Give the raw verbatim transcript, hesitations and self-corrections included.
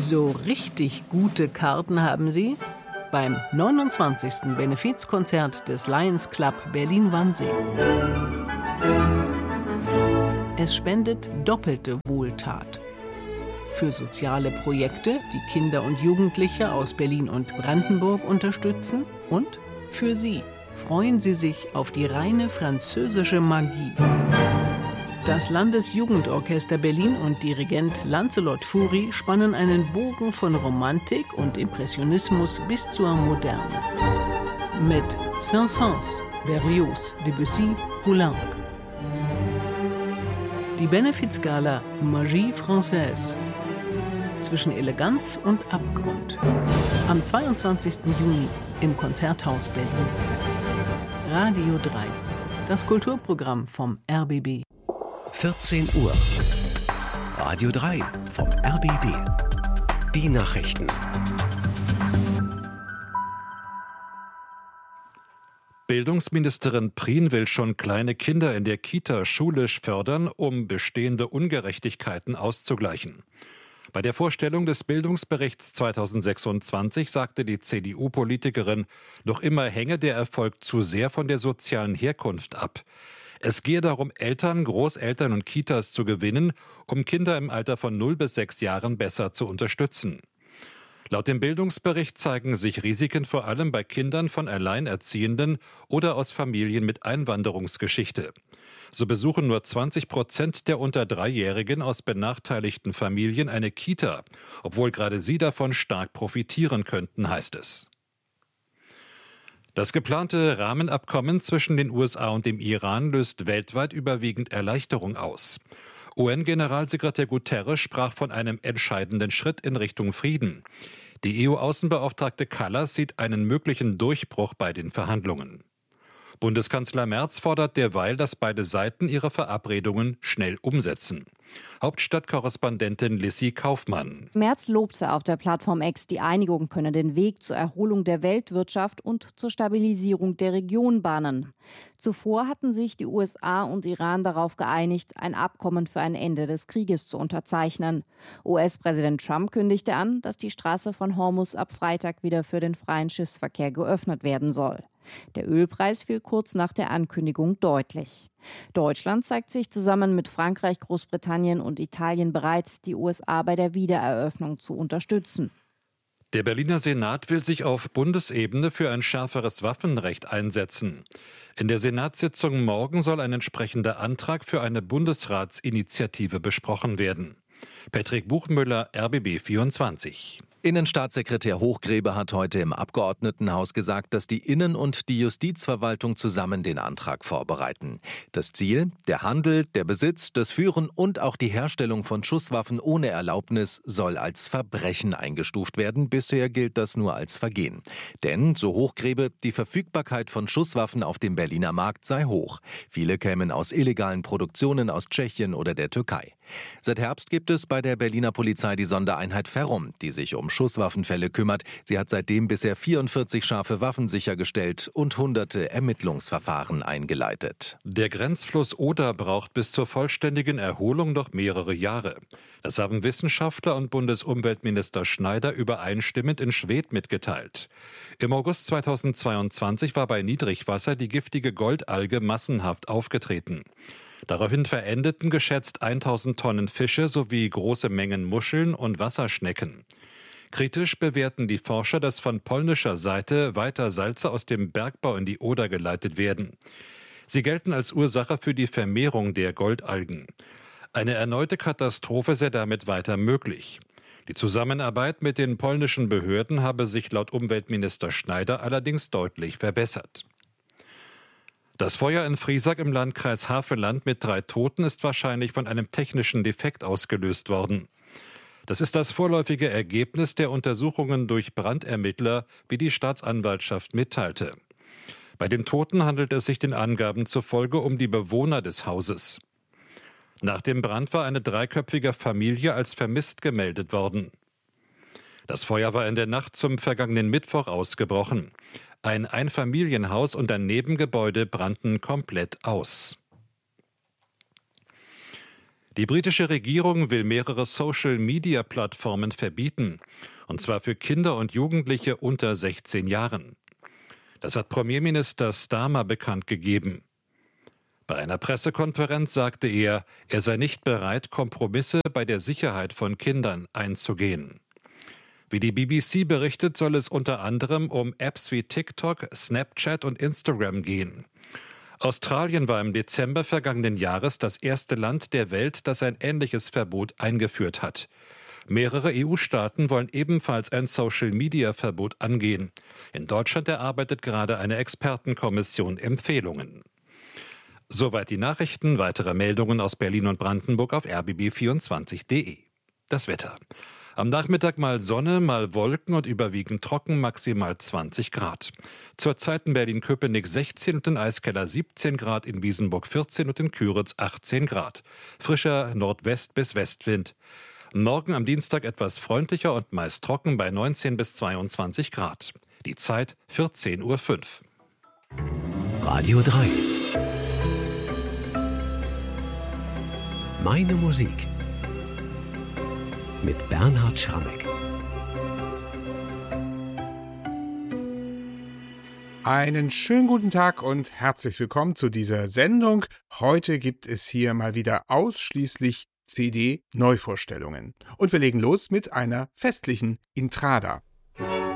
So richtig gute Karten haben Sie beim neunundzwanzigsten Benefizkonzert des Lions Club Berlin-Wannsee. Es spendet doppelte Wohltat. Für soziale Projekte, die Kinder und Jugendliche aus Berlin und Brandenburg unterstützen. Und für Sie freuen Sie sich auf die reine französische Magie. Das Landesjugendorchester Berlin und Dirigent Lancelot Fury spannen einen Bogen von Romantik und Impressionismus bis zur Moderne. Mit Saint-Saëns, Berlioz, Debussy, Poulenc. Die Benefizgala Magie Française. Zwischen Eleganz und Abgrund. Am zweiundzwanzigsten Juni im Konzerthaus Berlin. Radio drei. Das Kulturprogramm vom R B B. vierzehn Uhr. Radio drei vom R B B. Die Nachrichten. Bildungsministerin Prien will schon kleine Kinder in der Kita schulisch fördern, um bestehende Ungerechtigkeiten auszugleichen. Bei der Vorstellung des Bildungsberichts zweitausendsechsundzwanzig sagte die C D U-Politikerin, noch immer hänge der Erfolg zu sehr von der sozialen Herkunft ab. Es gehe darum, Eltern, Großeltern und Kitas zu gewinnen, um Kinder im Alter von null bis sechs Jahren besser zu unterstützen. Laut dem Bildungsbericht zeigen sich Risiken vor allem bei Kindern von Alleinerziehenden oder aus Familien mit Einwanderungsgeschichte. So besuchen nur zwanzig Prozent der unter Dreijährigen aus benachteiligten Familien eine Kita, obwohl gerade sie davon stark profitieren könnten, heißt es. Das geplante Rahmenabkommen zwischen den U S A und dem Iran löst weltweit überwiegend Erleichterung aus. U N-Generalsekretär Guterres sprach von einem entscheidenden Schritt in Richtung Frieden. Die E U-Außenbeauftragte Kallas sieht einen möglichen Durchbruch bei den Verhandlungen. Bundeskanzler Merz fordert derweil, dass beide Seiten ihre Verabredungen schnell umsetzen. Hauptstadtkorrespondentin Lissy Kaufmann. Merz lobte auf der Plattform X, die Einigung könne den Weg zur Erholung der Weltwirtschaft und zur Stabilisierung der Region bahnen. Zuvor hatten sich die U S A und Iran darauf geeinigt, ein Abkommen für ein Ende des Krieges zu unterzeichnen. U S-Präsident Trump kündigte an, dass die Straße von Hormuz ab Freitag wieder für den freien Schiffsverkehr geöffnet werden soll. Der Ölpreis fiel kurz nach der Ankündigung deutlich. Deutschland zeigt sich zusammen mit Frankreich, Großbritannien und Italien bereit, die U S A bei der Wiedereröffnung zu unterstützen. Der Berliner Senat will sich auf Bundesebene für ein schärferes Waffenrecht einsetzen. In der Senatssitzung morgen soll ein entsprechender Antrag für eine Bundesratsinitiative besprochen werden. Patrick Buchmüller, R B B vierundzwanzig. Innenstaatssekretär Hochgrebe hat heute im Abgeordnetenhaus gesagt, dass die Innen- und die Justizverwaltung zusammen den Antrag vorbereiten. Das Ziel: der Handel, der Besitz, das Führen und auch die Herstellung von Schusswaffen ohne Erlaubnis soll als Verbrechen eingestuft werden. Bisher gilt das nur als Vergehen. Denn, so Hochgrebe, die Verfügbarkeit von Schusswaffen auf dem Berliner Markt sei hoch. Viele kämen aus illegalen Produktionen aus Tschechien oder der Türkei. Seit Herbst gibt es bei der Berliner Polizei die Sondereinheit Ferrum, die sich um Schusswaffenfälle kümmert. Sie hat seitdem bisher vierundvierzig scharfe Waffen sichergestellt und hunderte Ermittlungsverfahren eingeleitet. Der Grenzfluss Oder braucht bis zur vollständigen Erholung noch mehrere Jahre. Das haben Wissenschaftler und Bundesumweltminister Schneider übereinstimmend in Schwedt mitgeteilt. Im August zweitausendzweiundzwanzig war bei Niedrigwasser die giftige Goldalge massenhaft aufgetreten. Daraufhin verendeten geschätzt tausend Tonnen Fische sowie große Mengen Muscheln und Wasserschnecken. Kritisch bewerten die Forscher, dass von polnischer Seite weiter Salze aus dem Bergbau in die Oder geleitet werden. Sie gelten als Ursache für die Vermehrung der Goldalgen. Eine erneute Katastrophe sei damit weiter möglich. Die Zusammenarbeit mit den polnischen Behörden habe sich laut Umweltminister Schneider allerdings deutlich verbessert. Das Feuer in Friesack im Landkreis Havelland mit drei Toten ist wahrscheinlich von einem technischen Defekt ausgelöst worden. Das ist das vorläufige Ergebnis der Untersuchungen durch Brandermittler, wie die Staatsanwaltschaft mitteilte. Bei den Toten handelt es sich den Angaben zufolge um die Bewohner des Hauses. Nach dem Brand war eine dreiköpfige Familie als vermisst gemeldet worden. Das Feuer war in der Nacht zum vergangenen Mittwoch ausgebrochen. Ein Einfamilienhaus und ein Nebengebäude brannten komplett aus. Die britische Regierung will mehrere Social-Media-Plattformen verbieten, und zwar für Kinder und Jugendliche unter sechzehn Jahren. Das hat Premierminister Starmer bekannt gegeben. Bei einer Pressekonferenz sagte er, er sei nicht bereit, Kompromisse bei der Sicherheit von Kindern einzugehen. Wie die B B C berichtet, soll es unter anderem um Apps wie TikTok, Snapchat und Instagram gehen. Australien war im Dezember vergangenen Jahres das erste Land der Welt, das ein ähnliches Verbot eingeführt hat. Mehrere E U-Staaten wollen ebenfalls ein Social-Media-Verbot angehen. In Deutschland erarbeitet gerade eine Expertenkommission Empfehlungen. Soweit die Nachrichten. Weitere Meldungen aus Berlin und Brandenburg auf r b b vierundzwanzig punkt d e. Das Wetter. Am Nachmittag mal Sonne, mal Wolken und überwiegend trocken, maximal zwanzig Grad. Zurzeit in Berlin-Köpenick sechzehn und in Eiskeller siebzehn Grad, in Wiesenburg vierzehn und in Küritz achtzehn Grad. Frischer Nordwest- bis Westwind. Morgen am Dienstag etwas freundlicher und meist trocken bei neunzehn bis zweiundzwanzig Grad. Die Zeit vierzehn Uhr fünf. Radio drei. Meine Musik mit Bernhard Schrammeck. Einen schönen guten Tag und herzlich willkommen zu dieser Sendung. Heute gibt es hier mal wieder ausschließlich C D-Neuvorstellungen. Und wir legen los mit einer festlichen Intrada.